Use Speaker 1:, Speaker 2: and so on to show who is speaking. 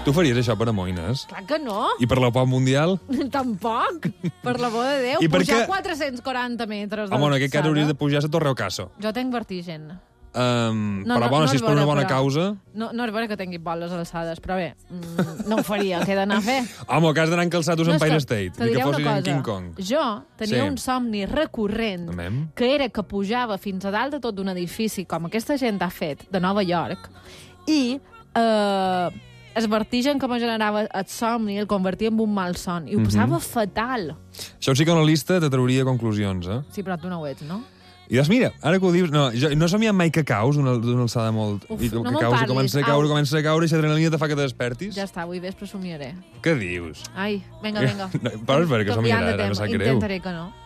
Speaker 1: Tu faries això per Amoïnes?
Speaker 2: Clar que no.
Speaker 1: I per la pau mundial?
Speaker 2: Tampoc. Per l'amor de Déu.
Speaker 1: I per
Speaker 2: Pujar
Speaker 1: què?
Speaker 2: 440 metres
Speaker 1: Home, en aquest cas hauries de pujar a la Torre Ocaso.
Speaker 2: Jo tinc vertigen.
Speaker 1: Però bueno, si és per una bona causa...
Speaker 2: No és vera que tingui boles alçades, però bé, no ho faria, què he d'anar a fer?
Speaker 1: Home, que has d'anar encalçat us Empire State.
Speaker 2: Te
Speaker 1: Ni que
Speaker 2: diré una
Speaker 1: fossis en
Speaker 2: cosa.
Speaker 1: King Kong.
Speaker 2: Jo tenia
Speaker 1: Sí.
Speaker 2: un somni recurrent,
Speaker 1: Amem.
Speaker 2: que era que pujava fins a dalt de tot un edifici, com aquesta gent ha fet, de Nova York, i el vertigen que me generava el somni el convertia en un mal son, i ho passava fatal.
Speaker 1: Això sí que una lista te trauria conclusions, eh?
Speaker 2: Sí, però tu no ho ets, no?
Speaker 1: I doncs mira, ara que ho dius... No, jo no somiat mai que caus d'una alçada molt...
Speaker 2: Uf,
Speaker 1: I
Speaker 2: no
Speaker 1: que
Speaker 2: me'n
Speaker 1: caus, i
Speaker 2: parlis.
Speaker 1: comença a caure, i l'adrenalina te fa que te despertis?
Speaker 2: Ja està, avui vespre somiaré.
Speaker 1: Què dius?
Speaker 2: Ai, vinga.
Speaker 1: No, però és vera que
Speaker 2: Canviant de
Speaker 1: somiaràs, no
Speaker 2: tema.
Speaker 1: sap greu.
Speaker 2: Intentaré que no.